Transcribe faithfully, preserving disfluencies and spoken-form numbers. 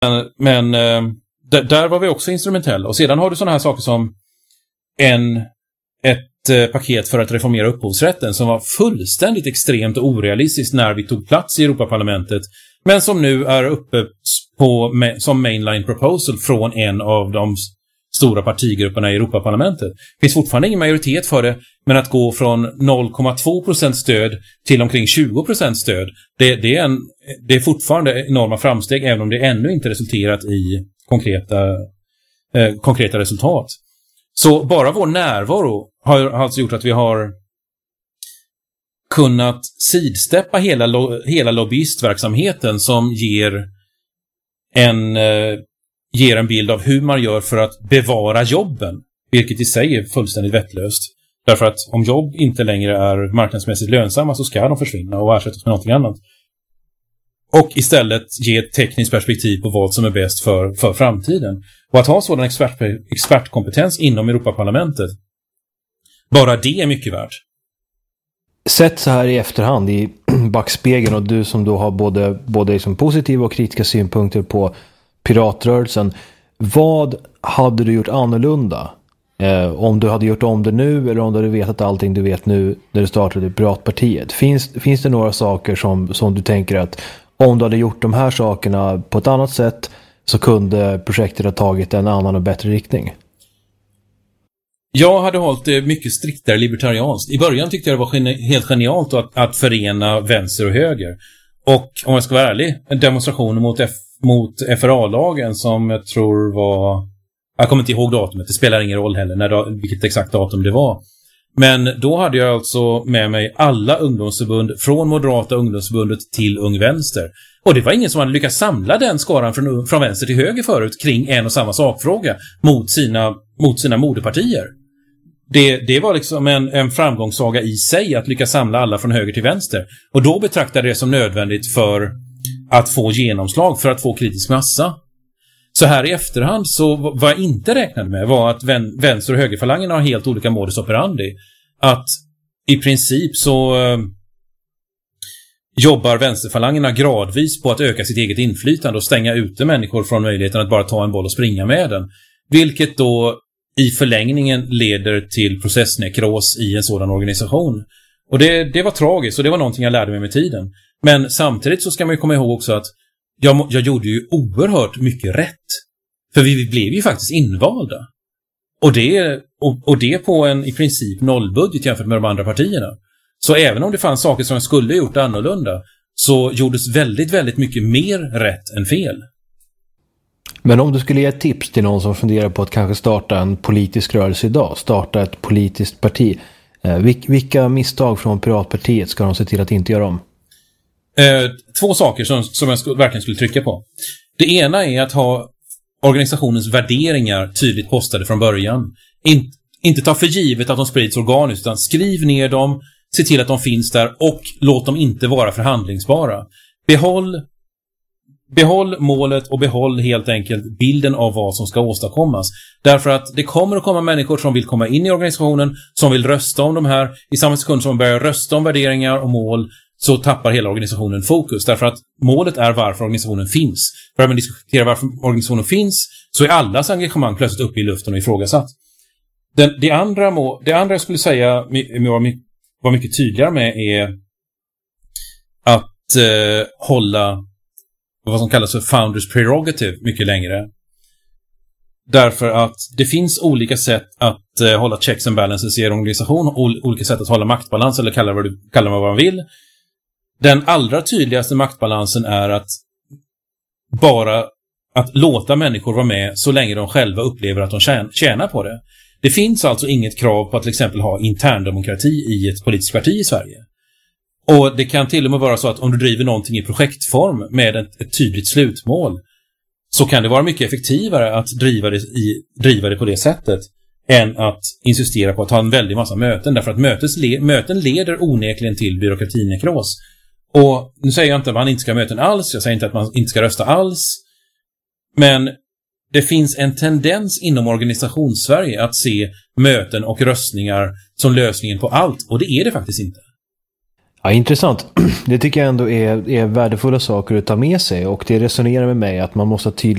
men eh, d- där var vi också instrumentella. Och sedan har du sådana här saker som en, ett eh, paket för att reformera upphovsrätten som var fullständigt extremt och orealistiskt när vi tog plats i Europaparlamentet, men som nu är uppe på, som mainline proposal från en av de stora partigrupperna i Europaparlamentet. Det finns fortfarande ingen majoritet för det, men att gå från noll komma två procent stöd till omkring tjugo procent stöd, det, det, är en, det är fortfarande enorma framsteg, även om det ännu inte resulterat i konkreta, eh, konkreta resultat. Så bara vår närvaro har alltså gjort att vi har kunnat sidsteppa hela, lo, hela lobbyistverksamheten som ger en, eh, ger en bild av hur man gör för att bevara jobben, vilket i sig är fullständigt vettlöst. Därför att om jobb inte längre är marknadsmässigt lönsamma så ska de försvinna och ersättas med någonting annat. Och istället ge ett tekniskt perspektiv på vad som är bäst för, för framtiden. Och att ha sådan expert, expertkompetens inom Europaparlamentet, bara det är mycket värt. Sett så här i efterhand i backspegeln, och du som då har både, både liksom positiva och kritiska synpunkter på piratrörelsen, vad hade du gjort annorlunda? Eh, om du hade gjort om det nu, eller om du hade vetat allting du vet nu när du startade Piratpartiet. Finns, finns det några saker som, som du tänker att om du hade gjort de här sakerna på ett annat sätt så kunde projektet ha tagit en annan och bättre riktning? Jag hade hållit det mycket striktare libertarianskt. I början tyckte jag det var geni- helt genialt att, att förena vänster och höger. Och om jag ska vara ärlig, en demonstration mot, F- mot F R A-lagen som jag tror var... Jag kommer inte ihåg datumet, det spelar ingen roll heller när, vilket exakt datum det var. Men då hade jag alltså med mig alla ungdomsförbund, från Moderata ungdomsförbundet till Ung Vänster. Och det var ingen som hade lyckats samla den skaran från, från vänster till höger förut kring en och samma sakfråga mot sina, mot sina moderpartier. Det, det var liksom en, en framgångssaga i sig att lyckas samla alla från höger till vänster. Och då betraktade det som nödvändigt för att få genomslag, för att få kritisk massa. Så här i efterhand så vad jag inte räknade med var att vän, vänster- och högerfalangerna har helt olika modus operandi. Att i princip så eh, jobbar vänsterfalangerna gradvis på att öka sitt eget inflytande och stänga ute människor från möjligheten att bara ta en boll och springa med den. Vilket då i förlängningen leder till processnekros i en sådan organisation. Och det, det var tragiskt, och det var någonting jag lärde mig med tiden. Men samtidigt så ska man ju komma ihåg också att jag, jag gjorde ju oerhört mycket rätt. För vi, vi blev ju faktiskt invalda. Och det, och, och det på en i princip nollbudget jämfört med de andra partierna. Så även om det fanns saker som jag skulle ha gjort annorlunda, så gjordes väldigt, väldigt mycket mer rätt än fel. Men om du skulle ge ett tips till någon som funderar på att kanske starta en politisk rörelse idag, starta ett politiskt parti, eh, vilka misstag från Piratpartiet ska de se till att inte göra om? Eh, två saker som, som jag sk- verkligen skulle trycka på. Det ena är att ha organisationens värderingar tydligt postade från början. In, inte ta för givet att de sprids organiskt, utan skriv ner dem, se till att de finns där och låt dem inte vara förhandlingsbara. Behåll Behåll målet och behåll helt enkelt bilden av vad som ska åstadkommas. Därför att det kommer att komma människor som vill komma in i organisationen, som vill rösta om de här. I samma sekund som de börjar rösta om värderingar och mål, så tappar hela organisationen fokus. Därför att målet är varför organisationen finns. För när man diskuterar varför organisationen finns, så är allas engagemang plötsligt uppe i luften och ifrågasatt. Den, det, andra må, det andra jag skulle säga var mycket tydligare med är att eh, hålla vad som kallas för founders prerogative mycket längre. Därför att det finns olika sätt att eh, hålla checks and balances i en organisation, ol- olika sätt att hålla maktbalans, eller kalla vad du kallar vad man vill. Den allra tydligaste maktbalansen är att bara att låta människor vara med så länge de själva upplever att de tjänar på det. Det finns alltså inget krav på att till exempel ha interndemokrati i ett politiskt parti i Sverige. Och det kan till och med vara så att om du driver någonting i projektform med ett, ett tydligt slutmål, så kan det vara mycket effektivare att driva det, i, driva det på det sättet än att insistera på att ha en väldig massa möten. Därför att mötes, le, möten leder onekligen till byråkratinekros. Och nu säger jag inte att man inte ska ha möten alls, jag säger inte att man inte ska rösta alls. Men det finns en tendens inom organisationssverige att se möten och röstningar som lösningen på allt. Och det är det faktiskt inte. Ja, intressant. Det tycker jag ändå är, är värdefulla saker att ta med sig, och det resonerar med mig att man måste ha tydlig